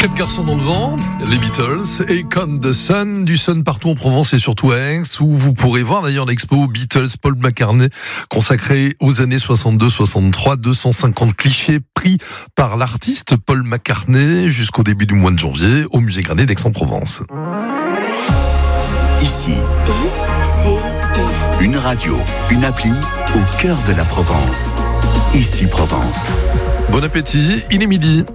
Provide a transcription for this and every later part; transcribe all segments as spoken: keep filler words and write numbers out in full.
Quatre garçons dans le vent, les Beatles, et comme The Sun, du Sun partout en Provence et surtout à Aix, où vous pourrez voir d'ailleurs l'expo Beatles Paul McCartney, consacrée aux années soixante-deux soixante-trois, deux cent cinquante clichés pris par l'artiste Paul McCartney jusqu'au début du mois de janvier au musée Granet d'Aix-en-Provence. Ici, I, une radio, une appli au cœur de la Provence. Ici Provence. Bon appétit, il est midi.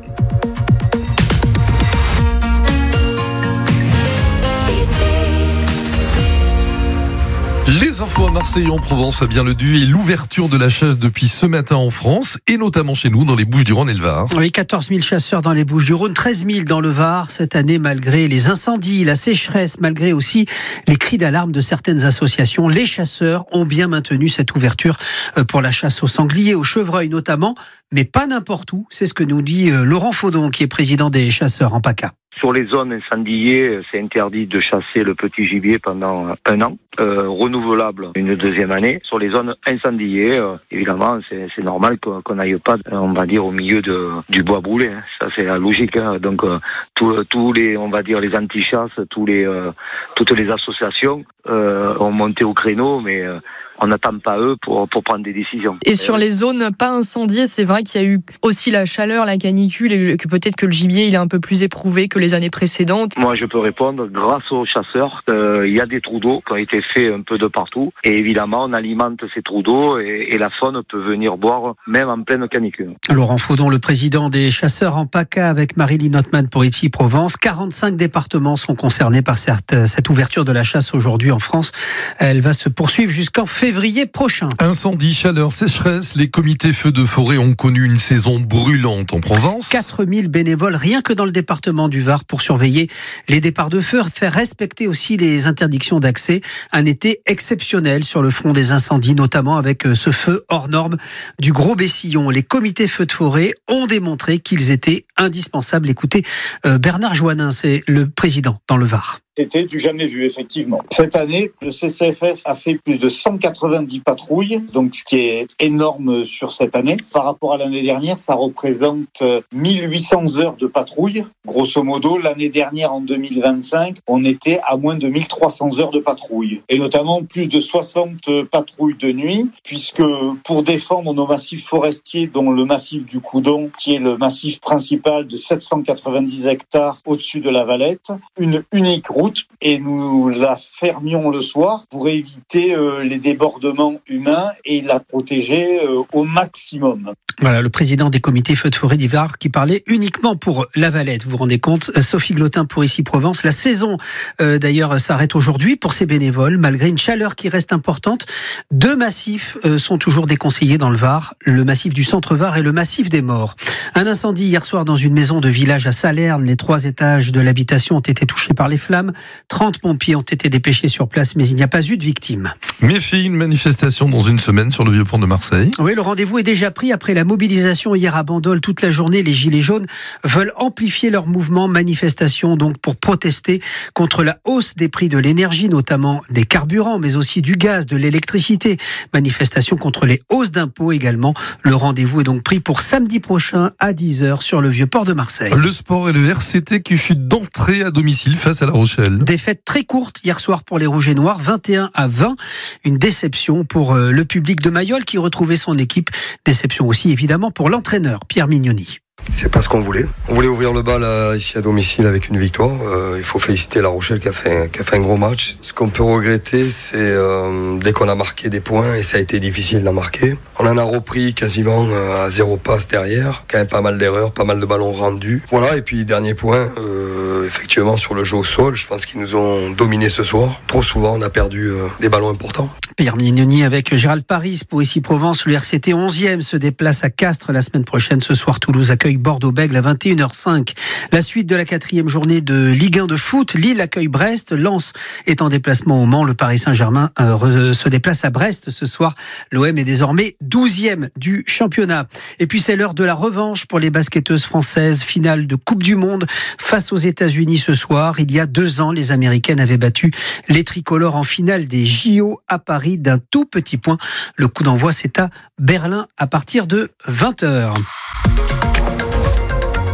Les infos à Marseille et en Provence, Fabien Ledu, et l'ouverture de la chasse depuis ce matin en France, et notamment chez nous, dans les Bouches-du-Rhône et le Var. Oui, quatorze mille chasseurs dans les Bouches-du-Rhône, treize mille dans le Var cette année, malgré les incendies, la sécheresse, malgré aussi les cris d'alarme de certaines associations. Les chasseurs ont bien maintenu cette ouverture pour la chasse aux sangliers, aux chevreuils notamment, mais pas n'importe où. C'est ce que nous dit Laurent Faudon, qui est président des chasseurs en PACA. Sur les zones incendiées, c'est interdit de chasser le petit gibier pendant un an, euh, renouvelable une deuxième année. Sur les zones incendiées, euh, évidemment, c'est, c'est normal qu'on n'aille pas, on va dire, au milieu de, du bois brûlé. Hein. Ça, c'est la logique. Hein. Donc, euh, tous, tous les, on va dire, les anti-chasses, tous les, euh, toutes les associations euh, ont monté au créneau, mais euh, on n'attend pas eux pour, pour prendre des décisions. Et sur les zones pas incendiées, c'est vrai qu'il y a eu aussi la chaleur, la canicule, et que peut-être que le gibier il est un peu plus éprouvé que les années précédentes. Moi, je peux répondre, grâce aux chasseurs, euh, il y a des trous d'eau qui ont été faits un peu de partout. Et évidemment, on alimente ces trous d'eau et, et la faune peut venir boire même en pleine canicule. Laurent Faudon, le président des chasseurs en PACA, avec Marie-Line Ottman pour Ici Provence. quarante-cinq départements sont concernés par cette, cette ouverture de la chasse aujourd'hui en France. Elle va se poursuivre jusqu'en février. février prochain. Incendie, chaleur, sécheresse, les comités feux de forêt ont connu une saison brûlante en Provence. quatre mille bénévoles rien que dans le département du Var pour surveiller les départs de feu, faire respecter aussi les interdictions d'accès. Un été exceptionnel sur le front des incendies, notamment avec ce feu hors norme du Gros Bessillon. Les comités feux de forêt ont démontré qu'ils étaient indispensables. Écoutez, Bernard Joannin, c'est le président dans le Var. C'était du jamais vu, effectivement. Cette année, le C C F F a fait plus de cent quatre-vingt-dix patrouilles, donc ce qui est énorme sur cette année. Par rapport à l'année dernière, ça représente mille huit cents heures de patrouille. Grosso modo, l'année dernière, en deux mille vingt-cinq, on était à moins de mille trois cents heures de patrouille. Et notamment plus de soixante patrouilles de nuit, puisque pour défendre nos massifs forestiers, dont le massif du Coudon, qui est le massif principal de sept cent quatre-vingt-dix hectares au-dessus de la Valette, une unique route, et nous la fermions le soir pour éviter euh, les débordements humains et la protéger euh, au maximum. Voilà, le président des comités feux de forêt d'Ivar qui parlait uniquement pour la Valette. Vous vous rendez compte, Sophie Glotin pour Ici Provence. La saison, euh, d'ailleurs, s'arrête aujourd'hui pour ces bénévoles, malgré une chaleur qui reste importante. Deux massifs euh, sont toujours déconseillés dans le Var, le massif du Centre-Var et le massif des Morts. Un incendie hier soir dans une maison de village à Salerne. Les trois étages de l'habitation ont été touchés par les flammes. trente pompiers ont été dépêchés sur place, mais il n'y a pas eu de victimes. Méfie, une manifestation dans une semaine sur le vieux pont de Marseille. Oui, le rendez-vous est déjà pris après la mobilisation hier à Bandol. Toute la journée, les Gilets jaunes veulent amplifier leur mouvement. Manifestation donc pour protester contre la hausse des prix de l'énergie, notamment des carburants, mais aussi du gaz, de l'électricité. Manifestation contre les hausses d'impôts également. Le rendez-vous est donc pris pour samedi prochain à dix heures sur le vieux port de Marseille. Le sport et le R C T qui chute d'entrée à domicile face à La Rochelle. Défaite très courte hier soir pour les Rouges et Noirs, vingt et un à vingt. Une déception pour le public de Mayol qui retrouvait son équipe. Déception aussi évidemment pour l'entraîneur Pierre Mignoni. C'est pas ce qu'on voulait. On voulait ouvrir le bal là, ici à domicile avec une victoire. Euh, il faut féliciter La Rochelle qui a fait, qui a fait un gros match. Ce qu'on peut regretter, c'est euh, dès qu'on a marqué des points, et ça a été difficile d'en marquer. On en a repris quasiment euh, à zéro passe derrière. Quand même pas mal d'erreurs, pas mal de ballons rendus. Voilà, et puis dernier point, euh, effectivement sur le jeu au sol, je pense qu'ils nous ont dominé ce soir. Trop souvent, on a perdu euh, des ballons importants. Pierre Mignoni avec Gérald Paris pour Ici Provence. Le R C T onzième se déplace à Castres la semaine prochaine. Ce soir, Toulouse accueille Bordeaux-Bègles à vingt et une heures cinq. La suite de la quatrième journée de Ligue un de foot. Lille accueille Brest. Lens est en déplacement au Mans. Le Paris Saint-Germain euh, se déplace à Brest ce soir. L'O M est désormais douzième du championnat. Et puis c'est l'heure de la revanche pour les basketteuses françaises. Finale de Coupe du Monde face aux États-Unis ce soir. Il y a deux ans, les Américaines avaient battu les tricolores en finale des J O à Paris d'un tout petit point. Le coup d'envoi, c'est à Berlin à partir de vingt heures.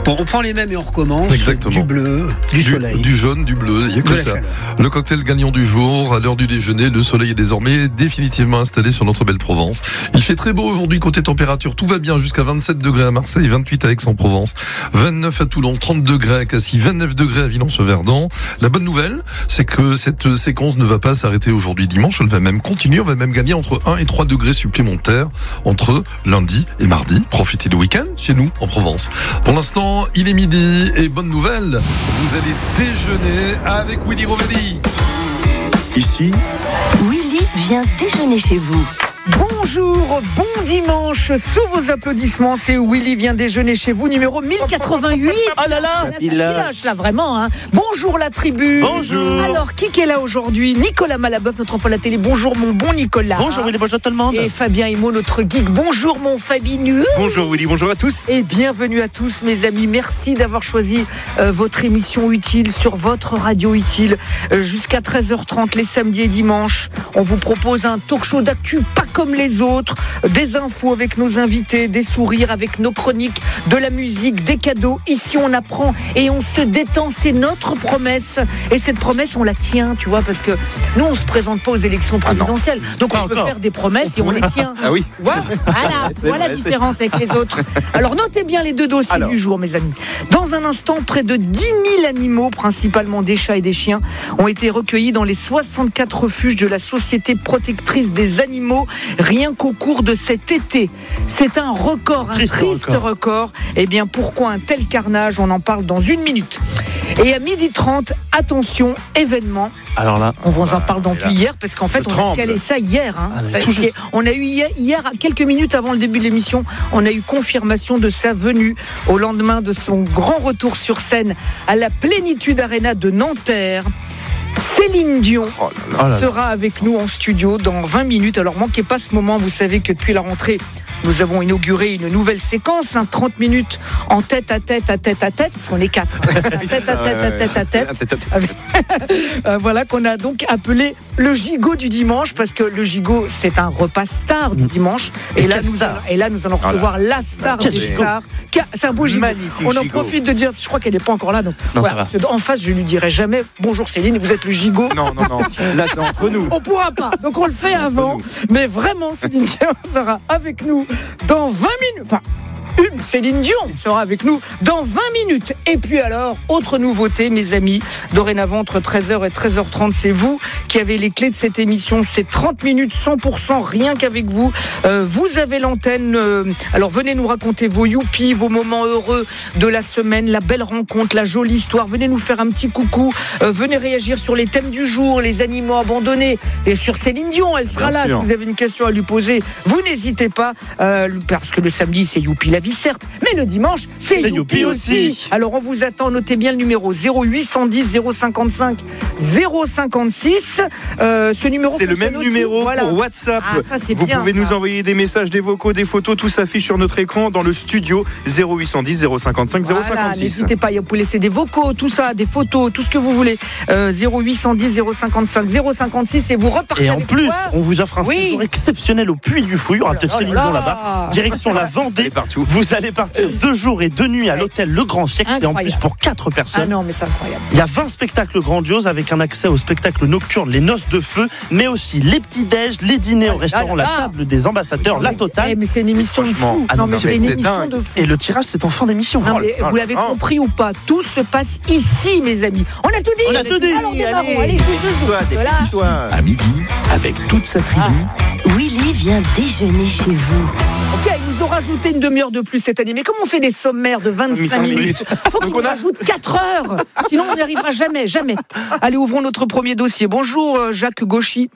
Bon, on prend les mêmes et on recommence. Exactement. Du bleu, du, du soleil. Du jaune, du bleu, il n'y a que ça. Chaleur. Le cocktail gagnant du jour, à l'heure du déjeuner, le soleil est désormais définitivement installé sur notre belle Provence. Il fait très beau aujourd'hui côté température, tout va bien jusqu'à vingt-sept degrés à Marseille, vingt-huit à Aix-en-Provence, vingt-neuf à Toulon, trente degrés à Cassis, vingt-neuf degrés à Villons-sur-Verdon. La bonne nouvelle, c'est que cette séquence ne va pas s'arrêter aujourd'hui dimanche, elle va même continuer, on va même gagner entre un et trois degrés supplémentaires entre lundi et mardi. Profitez du week-end chez nous en Provence. Pour l'instant, il est midi et bonne nouvelle, vous allez déjeuner avec Willy Rovelli. Ici, Willy vient déjeuner chez vous. Bonjour, bon dimanche, sous vos applaudissements, c'est Willy vient déjeuner chez vous, numéro mille quatre-vingt-huit. Oh là là, ça lâche là vraiment. Hein. Bonjour la tribu. Bonjour. Alors, qui est là aujourd'hui? Nicolas Malabeuf, notre enfant de la télé. Bonjour mon bon Nicolas. Bonjour Willy, bonjour tout le monde. Et Fabien Imo, notre geek. Bonjour mon Fabinu. Bonjour Willy, bonjour à tous. Et bienvenue à tous mes amis. Merci d'avoir choisi euh, votre émission utile sur votre radio utile euh, jusqu'à treize heures trente les samedis et dimanches. On vous propose un talk show d'actu pas comme les autres, des infos avec nos invités, des sourires avec nos chroniques, de la musique, des cadeaux. Ici, on apprend et on se détend. C'est notre promesse. Et cette promesse, on la tient, tu vois, parce que nous, on se présente pas aux élections présidentielles. Ah Donc, pas on peut encore faire des promesses et on les tient. Ah oui. Voilà, voilà, voilà la différence avec les autres. Alors, notez bien les deux dossiers Alors. du jour, mes amis. Dans un instant, près de dix mille animaux, principalement des chats et des chiens, ont été recueillis dans les soixante-quatre refuges de la Société protectrice des animaux, rien qu'au cours de cet été. C'est un record, un triste, triste record. record. Eh bien, pourquoi un tel carnage? On en parle dans une minute. Et à midi trente, attention, événement. Alors là, on vous en parle depuis hier, parce qu'en fait, on tremble. a calé ça hier. Hein. Ah, ça est, on a eu hier, hier, quelques minutes avant le début de l'émission, on a eu confirmation de sa venue au lendemain de son grand retour sur scène à la Plénitude Arena de Nanterre. Céline Dion oh là là. sera avec nous en studio dans vingt minutes. Alors manquez pas ce moment, vous savez que depuis la rentrée, nous avons inauguré une nouvelle séquence, hein, trente minutes en tête à tête à tête à tête, parce qu'on est quatre. Hein, tête à tête à tête à tête. euh, voilà, qu'on a donc appelé le gigot du dimanche, parce que le gigot, c'est un repas star du dimanche. Et, et, là, nous allons, et là, nous allons recevoir voilà. la star des gigot. stars. C'est un beau gigot. Magnifique On en gigot. profite de dire, je crois qu'elle n'est pas encore là. Donc, non, voilà, en face, je lui dirai jamais bonjour Céline, vous êtes le gigot. Non, non, non. Là, c'est entre nous. On pourra pas. Donc, on le fait avant. Mais vraiment, Céline Dion sera avec nous dans vingt minutes. Enfin, une Céline Dion sera avec nous dans vingt minutes. Et puis alors, autre nouveauté, mes amis, dorénavant entre treize heures et treize heures trente, c'est vous qui avez les clés de cette émission. C'est trente minutes cent pour cent rien qu'avec vous. Euh, vous avez l'antenne. Euh, alors venez nous raconter vos youpies, vos moments heureux de la semaine, la belle rencontre, la jolie histoire. Venez nous faire un petit coucou. Euh, venez réagir sur les thèmes du jour, les animaux abandonnés. Et sur Céline Dion, elle sera Bien là. Sûr. Si vous avez une question à lui poser, vous n'hésitez pas. Euh, parce que le samedi, c'est youpi la vie, certes, mais le dimanche, c'est, c'est youpi, youpi aussi. aussi. Alors on vous attend, notez bien le numéro zéro huit cent dix zéro cinquante-cinq zéro cinquante-six. Euh, ce numéro c'est le même aussi. numéro voilà. pour WhatsApp. Ah, ça, c'est vous bien, pouvez ça. nous envoyer des messages, des vocaux, des photos, tout s'affiche sur notre écran dans le studio zéro huit cent dix zéro cinquante-cinq zéro cinquante-six. N'hésitez pas, vous pouvez laisser des vocaux, tout ça, des photos, tout ce que vous voulez. Euh, zéro huit cent dix zéro cinquante-cinq zéro cinquante-six et vous repartez. Et en avec plus, quoi on vous offre un oui. séjour exceptionnel au Puy du Fou. Il y aura oh peut-être Céline Dion là-bas. Direction la Vendée. Vous allez partir deux jours et deux nuits à l'hôtel Le Grand Siècle. C'est en plus pour quatre personnes. Ah non, mais c'est incroyable. Il y a vingt spectacles grandioses avec un accès aux spectacles nocturnes, les noces de feu, mais aussi les petits-déj, les dîners au restaurant, la table des ambassadeurs, la totale. Eh, mais c'est une émission de fou. Ah non, mais c'est, c'est une émission dingue. de fou. Et le tirage, c'est en fin d'émission. Non, mais vous l'avez oh. compris ou pas, tout se passe ici, mes amis. On a tout dit. On a tout dit. Alors démarrons. Allez, voilà. À midi, avec toute sa tribu. Ah. Willy vient déjeuner chez vous. Ok, ils nous ont rajouté une demi-heure de plus cette année. Mais comme on fait des sommaires de vingt-cinq minutes, il faut qu'ils nous a... rajoutent quatre heures. Sinon, on n'y arrivera jamais, jamais. Allez, ouvrons notre premier dossier. Bonjour, Jacques Gauchy.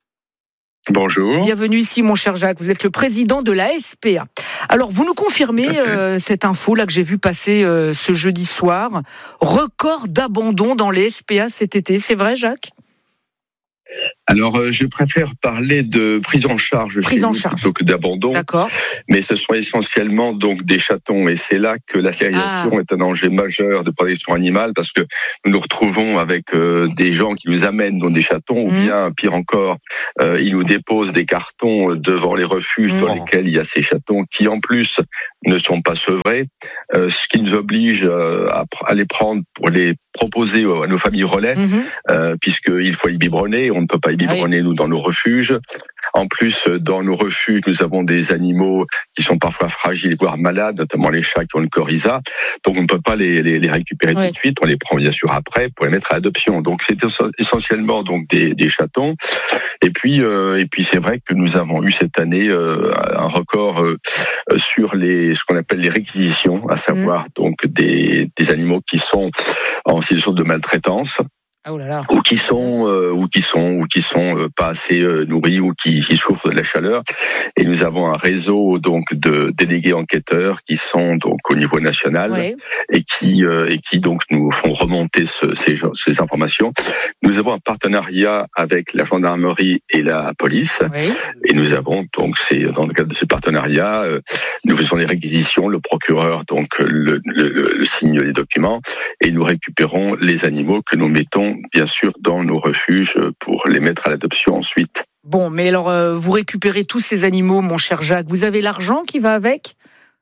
Bonjour. Bienvenue ici, mon cher Jacques. Vous êtes le président de la S P A. Alors, vous nous confirmez euh, cette info là que j'ai vu passer euh, ce jeudi soir. Record d'abandon dans les S P A cet été. C'est vrai, Jacques ? Alors, euh, je préfère parler de prise en charge, prise en charge plutôt que d'abandon. D'accord. Mais ce sont essentiellement donc des chatons, et c'est là que la stérilisation ah. est un enjeu majeur de protection animale, parce que nous nous retrouvons avec euh, des gens qui nous amènent dans des chatons, mmh. ou bien pire encore, euh, ils nous déposent des cartons devant les refuges mmh. dans lesquels il y a ces chatons qui en plus ne sont pas sevrés, euh, ce qui nous oblige euh, à, à les prendre pour les proposer à nos familles relais, mmh. euh, puisqu'il faut y biberonner, on ne peut pas y biberonner oui. nous dans nos refuges. En plus, dans nos refuges, nous avons des animaux qui sont parfois fragiles, voire malades, notamment les chats qui ont le coryza. Donc, on ne peut pas les, les, les récupérer oui. tout de suite. On les prend bien sûr après pour les mettre à l'adoption. Donc, c'est essentiellement donc des, des chatons. Et puis, euh, et puis, c'est vrai que nous avons eu cette année euh, un record euh, sur les ce qu'on appelle les réquisitions, à savoir mmh. donc des, des animaux qui sont en situation de maltraitance. Oh là là. ou qui sont euh, ou qui sont ou qui sont euh, pas assez euh, nourris ou qui, qui souffrent de la chaleur, et nous avons un réseau donc de délégués enquêteurs qui sont donc au niveau national oui. et qui euh, et qui donc nous font remonter ce, ces ces informations. Nous avons un partenariat avec la gendarmerie et la police oui. et nous avons donc c'est dans le cadre de ce partenariat euh, nous faisons les réquisitions, le procureur donc le, le, le, le signe les documents et nous récupérons les animaux que nous mettons bien sûr dans nos refuges pour les mettre à l'adoption ensuite. Bon, mais alors euh, vous récupérez tous ces animaux, mon cher Jacques. Vous avez l'argent qui va avec ?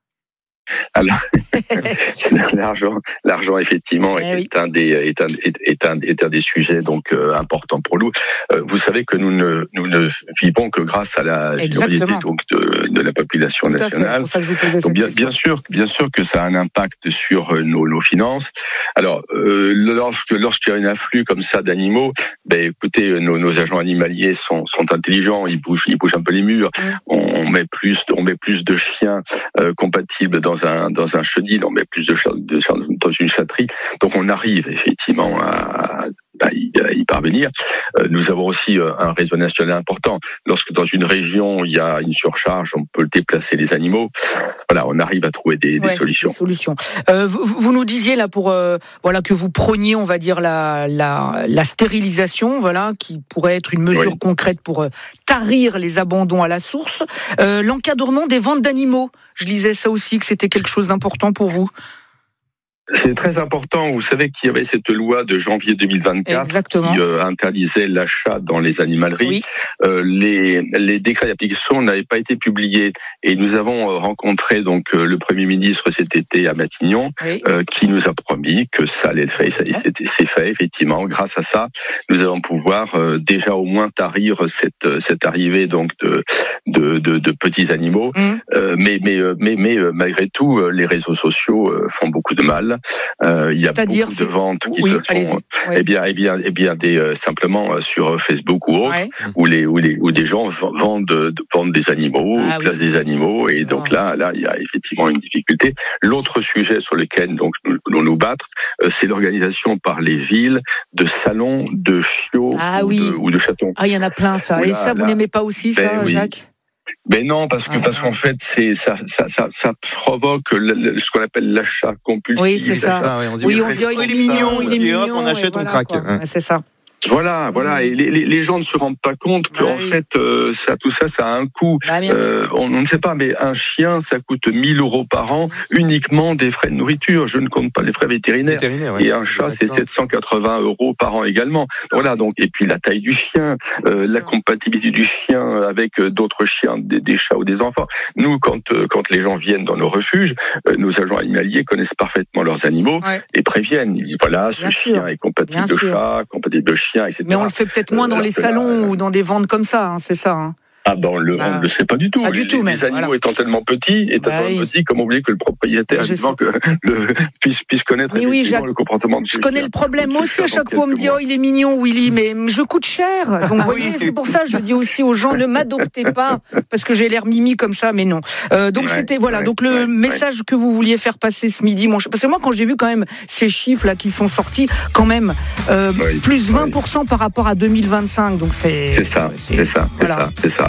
Alors, l'argent, l'argent effectivement eh est, oui. un des, est, un, est, est, un, est un des sujets donc euh, importants pour nous. Euh, vous savez que nous ne, nous ne vivons que grâce à la générosité donc de, de la population Tout nationale. Pour ça que je vous posais donc, cette bien, question. bien sûr, bien sûr que ça a un impact sur nos, nos finances. Alors, euh, lorsque lorsqu'il y a un afflux comme ça d'animaux, ben écoutez, nos, nos agents animaliers sont, sont intelligents, ils bougent, ils bougent un peu les murs. Mmh. On, on met plus, on met plus de chiens euh, compatibles dans un dans un chenil, on met plus de chats dans une chatterie, donc on arrive effectivement à, à, y, à y parvenir. Euh, nous avons aussi un réseau national important. Lorsque dans une région il y a une surcharge, on peut déplacer les animaux. Voilà, on arrive à trouver des, ouais, des solutions. Des solutions. Euh, vous, vous nous disiez là pour euh, voilà que vous preniez, on va dire la la, la stérilisation, voilà, qui pourrait être une mesure oui. concrète pour euh, tarir les abandons à la source. Euh, l'encadrement des ventes d'animaux. Je lisais ça aussi, que c'était quelque chose d'important pour vous. C'est très important. Vous savez qu'il y avait cette loi de janvier deux mille vingt-quatre Exactement. qui euh, interdisait l'achat dans les animaleries. Oui. Euh, les, les décrets d'application n'avaient pas été publiés et nous avons euh, rencontré donc euh, le Premier ministre cet été à Matignon, oui. euh, qui nous a promis que ça allait être fait. Ça, c'est, c'est fait effectivement. Grâce à ça, nous allons pouvoir euh, déjà au moins tarir cette cette arrivée donc de de, de, de petits animaux. Mmh. Euh, mais mais mais mais euh, malgré tout, euh, les réseaux sociaux euh, font beaucoup de mal. Euh, il y a C'est-à-dire, beaucoup de ventes qui oui, se font, oui. eh bien, eh bien, eh bien, des euh, simplement euh, sur Facebook ou autre, ouais. où les où les où des gens vendent vendent des animaux, ah, placent oui. des animaux, et donc oh. là, là, il y a effectivement une difficulté. L'autre sujet sur lequel donc nous voulons nous battre, euh, c'est l'organisation par les villes de salons de chiots ah, ou, oui. de, ou de chatons. Ah, il y en a plein ça. Voilà, et ça, vous là, n'aimez pas aussi ça, ben, Jacques? Oui. Mais non, parce que ah, parce qu'en fait, c'est ça, ça, ça, ça provoque le, le, ce qu'on appelle l'achat compulsif. Oui, c'est ça. ça oui, on se dit, oui, on se dit, oh, il est mignon, il est mignon. Hop, on achète, voilà, on craque. Hein. C'est ça. Voilà, voilà. Et les, les gens ne se rendent pas compte qu'en oui. fait, euh, ça, tout ça, ça a un coût. Bah, euh, on, on ne sait pas, mais un chien, ça coûte mille euros par an, uniquement des frais de nourriture. Je ne compte pas les frais vétérinaires. Vétérinaire, ouais, et un chat, c'est sept cent quatre-vingts euros par an également. Voilà. Donc, et puis la taille du chien, euh, la compatibilité du chien avec d'autres chiens, des, des chats ou des enfants. Nous, quand euh, quand les gens viennent dans nos refuges, euh, nos agents animaliers connaissent parfaitement leurs animaux ouais. et préviennent. Ils disent voilà, ce Bien chien sûr. est compatible Bien de sûr. chat, compatible de chien. et cetera. Mais on le fait peut-être moins dans euh, les salons la... ou dans des ventes comme ça, hein, c'est ça. Hein. Ah ben on le, bah, on le sait pas du tout. Pas du les, tout, les même, animaux voilà. étant tellement petits, étant bah, tellement oui. petits, comment oublier que le propriétaire évidemment que le puisse puisse connaître mais oui, le comportement de je connais le problème. Moi aussi, à chaque fois, on me dit oh il est mignon, Willy, mais je coûte cher. Donc vous voyez, c'est pour ça que je dis aussi aux gens ne m'adoptez pas parce que j'ai l'air mimi comme ça, mais non. Euh, donc ouais, c'était voilà. Ouais, donc le ouais, message ouais. que vous vouliez faire passer ce midi, mon parce que moi quand j'ai vu quand même ces chiffres là qui sont sortis, quand même euh, ouais, plus vingt pour cent ouais. par rapport à deux mille vingt-cinq. Donc c'est c'est ça, c'est, c'est ça, c'est voilà. ça, c'est ça.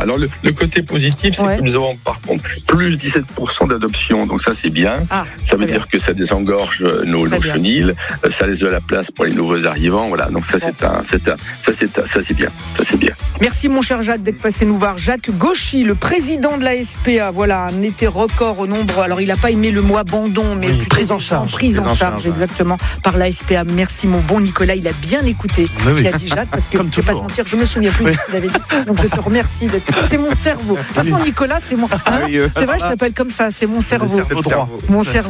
Alors le, le côté positif, c'est ouais. que nous avons par contre plus dix-sept pour cent d'adoption, donc ça c'est bien. Ah, ça veut dire bien. que ça désengorge nos, nos chenilles, ça laisse de la place pour les nouveaux arrivants. Voilà, donc ça bon. c'est un, c'est un, ça c'est un, ça c'est bien, ça c'est bien. Merci mon cher Jacques d'être passé nous voir. Jacques Gauchy, le président de la S P A. Voilà, un été record au nombre. Alors il n'a pas aimé le mot abandon, mais oui, prise en charge, prise en, en charge, charge ouais. exactement par la S P A. Merci mon bon Nicolas, il a bien écouté mais ce oui. qu'a dit Jacques, parce que je ne vais pas te mentir, je me souviens plus oui. de ce qu'il avait dit. Donc je te remercie d'être. C'est mon cerveau. De toute façon, Nicolas, c'est mon. Hein, c'est vrai, je t'appelle comme ça. C'est mon cerveau. C'est le cerveau. Mon cerveau.